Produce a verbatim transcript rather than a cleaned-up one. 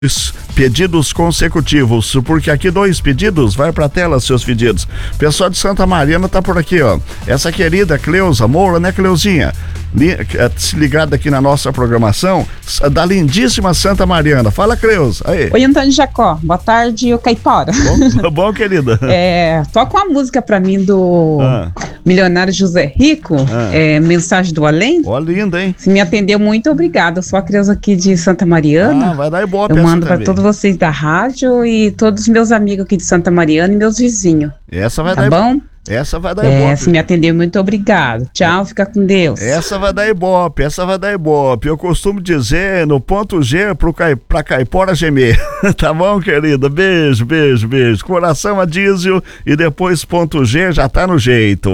Pedidos consecutivos, porque aqui dois pedidos, vai pra tela seus pedidos. Pessoal de Santa Mariana tá por aqui, ó. Essa querida Cleusa Moura, né, Cleuzinha? Se ligada aqui na nossa programação, da lindíssima Santa Mariana. Fala, Cleusa. Aí. Oi, Antônio Jacó. Boa tarde, o Caipora. Bom, bom, querida. É, toca uma música pra mim do ah. Milionário José Rico, ah. é, Mensagem do Além. Ó, linda, hein? Se me atendeu, muito obrigada. Eu sou a Cleusa aqui de Santa Mariana. Ah, vai dar ibope. Eu mando pra todos vocês da rádio e todos os meus amigos aqui de Santa Mariana e meus vizinhos. Essa vai tá dar bom? Essa vai dar é, ibope. Se me atendeu, muito obrigado. Tchau, fica com Deus. Essa vai dar ibope, essa vai dar ibope. Eu costumo dizer no ponto G pro cai, pra Caipora gemer. Tá bom, querida? Beijo, beijo, beijo. Coração a diesel e depois ponto G já tá no jeito.